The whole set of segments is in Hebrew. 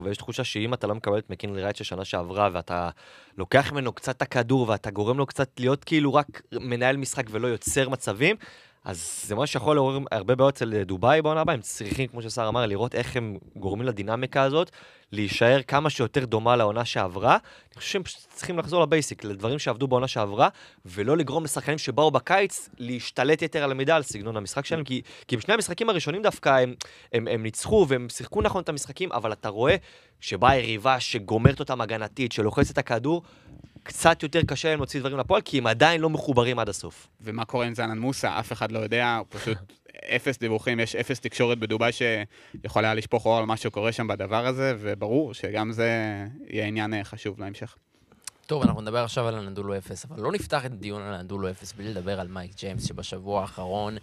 ויש תחושה שאם אתה לא מקבל את מקינלי רייט של שנה שעברה, ואתה לוקח ממנו קצת את הכדור, ואתה גורם לו קצת להיות כאילו רק מנהל משחק ולא יוצר מצבים, אז זה מה שיכול לעורר הרבה בעיות אצל דובאי בעונה הבאה. הם צריכים, כמו ששר אמר, לראות איך הם גורמים לדינמיקה הזאת, להישאר כמה שיותר דומה לעונה שעברה. אני חושב שהם צריכים לחזור לבייסיק, לדברים שעבדו בעונה שעברה, ולא לגרום לשחקנים שבאו בקיץ להשתלט יותר על המידע, על סגנון המשחק שלהם, כי בשני המשחקים הראשונים דווקא הם ניצחו, והם שיחקו נכון את המשחקים, אבל אתה רואה שבאה יריבה שגומרת אותם הגנתית, שלוחצת את הכדור, קצת יותר קשה להם להוציא דברים לפועל, כי הם עדיין לא מחוברים עד הסוף. ומה קורה עם זנן מוסה? אף אחד לא יודע, הוא פשוט אפס דיווחים, יש אפס תקשורת בדובאי שיכולה לשפוך אור על מה שקורה שם בדבר הזה, וברור שגם זה יהיה עניין חשוב להמשך. טוב, אנחנו נדבר עכשיו על הנדולו אפס, אבל לא נפתח את הדיון על הנדולו אפס בלי לדבר על מייק ג'יימס, שבשבוע האחרון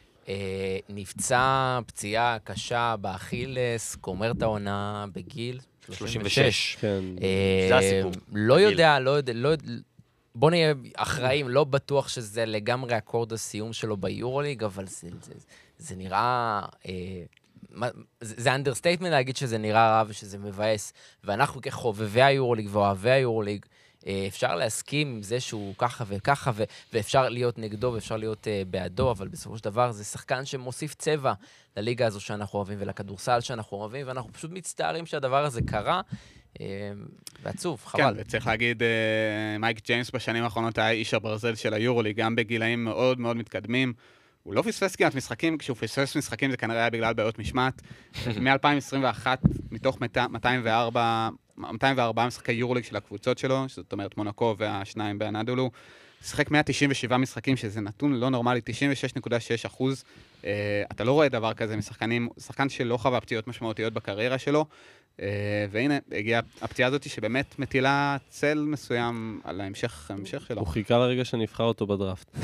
נפצע פציעה קשה באכילס, גומר את העונה בגיל 36. כן. זה הסיפור. לא יודע, בוא נהיה אחראים, לא בטוח שזה לגמרי אקורד הסיום שלו ביורוליג, אבל זה נראה, זה אנדרסטייטמנט להגיד שזה נראה רע ושזה מבאס, ואנחנו כחובבי היורוליג ואוהבי היורוליג, אפשר להסכים עם זה שהוא ככה וככה, ואפשר להיות נגדו ואפשר להיות בעדו, אבל בסופו של דבר זה שחקן שמוסיף צבע לליגה הזו שאנחנו אוהבים ולכדורסל שאנחנו אוהבים, ואנחנו פשוט מצטערים שהדבר הזה קרה, ועצוב, חבל. כן, וצריך להגיד, מייק ג'יימס בשנים האחרונות היה איש הברזל של היורוליג, גם בגילאים מאוד מאוד מתקדמים. הוא לא פספס כמעט משחקים, כשהוא פספס משחקים זה כנראה היה בגלל בעיות משמעת. מ-2021, מתוך 204 משחקי יורוליג של הקבוצות שלו, זאת אומרת מונקו והשניים באנדולו, שחק 197 משחקים, שזה נתון לא נורמלי, 96.6%. אתה לא רואה דבר כזה משחקנים, שחקן שלא חווה פציעות משמעותיות בקריירה שלו, והנה, הגיעה הפציעה הזאת שבאמת מטילה צל מסוים על ההמשך שלו. הוא חיכה לרגע שנבחר אותו בדראפט.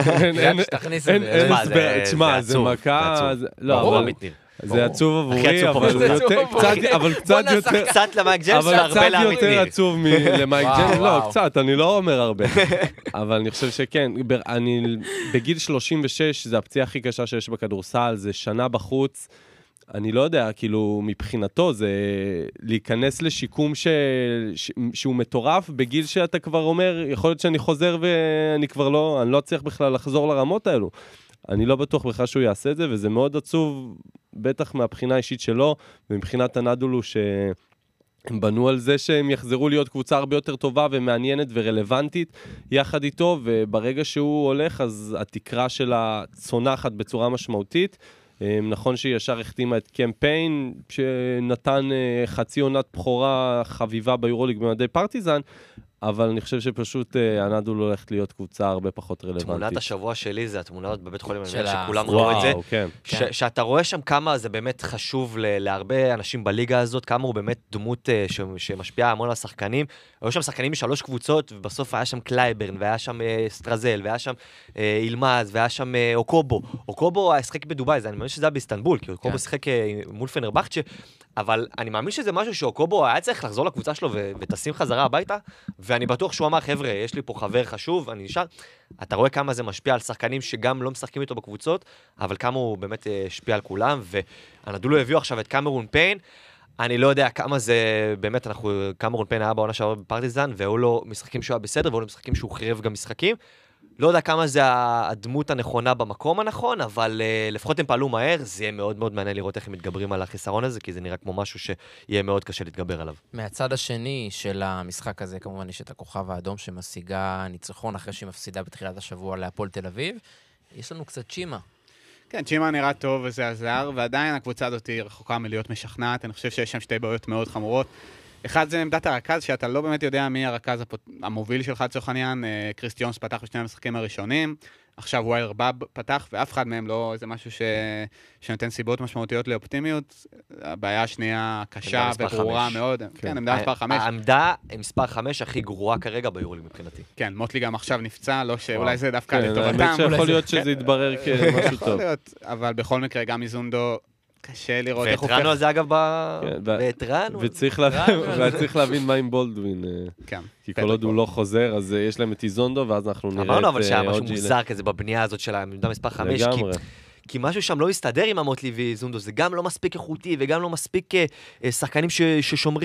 שתכניס את זה. תשמע, זה מכה... ברור, אמיתי. זה עצוב עבורי, אבל קצת למייק ג'יימס והרבה לאמיתי. יותר עצוב למייק ג'יימס, לא, קצת, אני לא אומר הרבה. אבל אני חושב שכן, בגיל 36, זה הפציעה הכי קשה שיש בכדורסל, זה שנה בחוץ, אני לא יודע, כאילו, מבחינתו, זה להיכנס לשיקום שהוא מטורף, בגיל שאתה כבר אומר, יכול להיות שאני חוזר ואני כבר לא, אני לא צריך בכלל לחזור לרמות האלו. אני לא בטוח בכלל שהוא יעשה את זה, וזה מאוד עצוב, בטח מהבחינה האישית שלו, ומבחינת הנדולו שהם בנו על זה שהם יחזרו להיות קבוצה הרבה יותר טובה ומעניינת ורלוונטית יחד איתו, וברגע שהוא הולך, אז התקרה שלה צונחת בצורה משמעותית. נכון שהיא ישר החתימה את קמפיין, שנתן חצי עונת בחורה חביבה ביורוליג במדי פרטיזן, אבל אני חושב שפשוט הנדולו הולכת להיות קבוצה הרבה פחות רלוונטית. תמונת השבוע שלי זה התמונות בבית חולים, שכולם ראו את זה. שאתה רואה שם כמה זה באמת חשוב להרבה אנשים בליגה הזאת, כמה הוא באמת דמות שמשפיעה המון על השחקנים. היו שם שחקנים משלוש קבוצות, ובסוף היה שם קלייברן, והיה שם סטרזל, והיה שם אילמז, והיה שם אוקובו. אוקובו השחק בדובאי, אני מאמין שזה היה באיסטנבול, כי אוקובו שחק מול פנרבחצ'ה, אבל אני מאמין שזה משהו שאוקובו היה צריך לחזור לקבוצה שלו ותשים חזרה הביתה, ואני בטוח שהוא אמר, חבר'ה, יש לי פה חבר חשוב, אני נשאר. אתה רואה כמה זה משפיע על שחקנים שגם לא משחקים איתו בקבוצות, אבל כמה הוא באמת השפיע על כולם, והנדולו הביאו עכשיו את קמרון פיין, אני לא יודע כמה זה, באמת, קמרון פיין היה בעונה שעבר בפרטיזן, והיו לו משחקים שהוא היה בסדר, והיו לו משחקים שהוא חירב גם משחקים, לא יודע כמה זה הדמות הנכונה במקום הנכון, אבל לפחות הם פעלו מהר, זה יהיה מאוד מאוד מעניין לראות איך הם מתגברים על החיסרון הזה, כי זה נראה כמו משהו שיהיה מאוד קשה להתגבר עליו. מהצד השני של המשחק הזה, כמובן יש את הכוכב האדום שמשיגה ניצחון אחרי שהיא מפסידה בתחילת השבוע להפועל תל אביב. יש לנו קצת צ'ימה. כן, צ'ימה נראה טוב וזה עזר, ועדיין הקבוצה הזאת היא רחוקה מלהיות משכנעת. אני חושב שיש שם שתי בעיות מאוד חמורות. אחד זה עמדת הרכז, שאתה לא באמת יודע מי הרכז המוביל שלך לצורך העניין. קריס ג'ונס פתח בשני המשחקים הראשונים, עכשיו ווייר בב פתח, ואף אחד מהם לא איזה משהו שנותן סיבות משמעותיות לאופטימיות. הבעיה השנייה קשה וברורה מאוד. כן, עמדה מספר 5. העמדה מספר 5 הכי גרועה כרגע ביורוליג מבחינתי. כן, מוטלי גם עכשיו נפצע, לא שאולי זה דווקא כן, לטובתם. יכול להיות שזה יתברר כמשהו טוב. אבל בכל מקרה גם איזונדו קשה לראות איך והתרענו על זה אגב והתרענו. וצריך להבין מה עם בולדווין. כי כל עוד הוא לא חוזר, אז יש להם את איזונדו, ואז אנחנו נראה את אמרנו אבל שהיה משהו מוזר כזה בבנייה הזאת של העמדה מספר 5, כי משהו שם לא יסתדר עם המוטלי וזונדו, זה גם לא מספיק איכותי, וגם לא מספיק שחקנים ששומרים